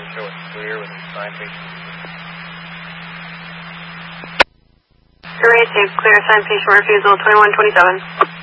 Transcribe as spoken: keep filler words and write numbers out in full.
show it's clear with the sign patient. Array safe, clear, sign patient refusal, twenty-one twenty-seven.